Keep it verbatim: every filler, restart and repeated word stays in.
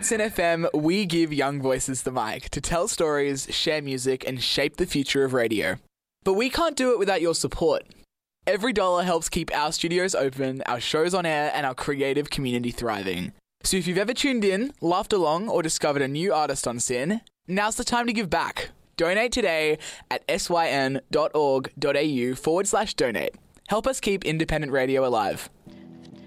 At Sin F M, we give young voices the mic to tell stories, share music, and shape the future of radio. But we can't do it without your support. Every dollar helps keep our studios open, our shows on air, and our creative community thriving. So if you've ever tuned in, laughed along, or discovered a new artist on Sin, now's the time to give back. Donate today at syn.org.au forward slash donate. Help us keep independent radio alive.